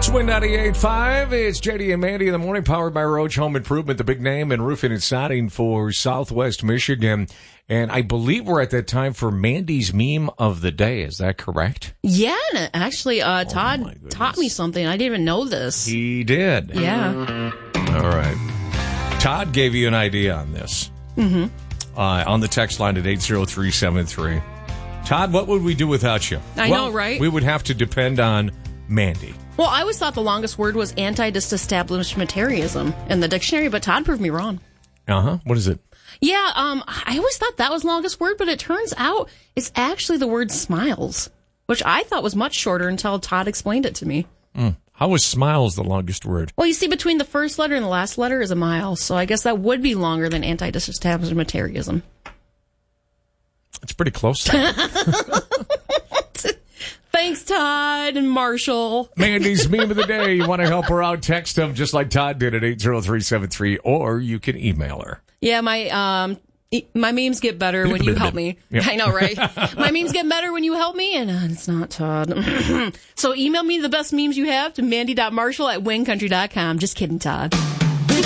Win 98.5. It's JD and Mandy in the morning, powered by Roach Home Improvement, the big name in roofing and siding for Southwest Michigan. And I believe we're at that time for Mandy's meme of the day. Is that correct? Yeah, actually, Todd taught me something. I didn't even know this. He did. Yeah. All right. Todd gave you an idea on this. Mm-hmm. On the text line at 80373. Todd, what would we do without you? I know, right? We would have to depend on Mandy. Well, I always thought the longest word was anti-disestablishmentarianism in the dictionary, but Todd proved me wrong. Uh-huh. What is it? Yeah, I always thought that was the longest word, but it turns out it's actually the word smiles, which I thought was much shorter until Todd explained it to me. How is smiles the longest word? Well, you see, between the first letter and the last letter is a mile, so I guess that would be longer than anti-disestablishmentarianism. It's pretty close. Thanks, Todd and Marshall. Mandy's meme of the day. You want to help her out, text them just like Todd did at 80373, or you can email her. Yeah, my memes get better when you help me. Yep. I know, right? My memes get better when you help me, and it's not Todd. So email me the best memes you have to mandy.marshall@wingcountry.com. Just kidding, Todd.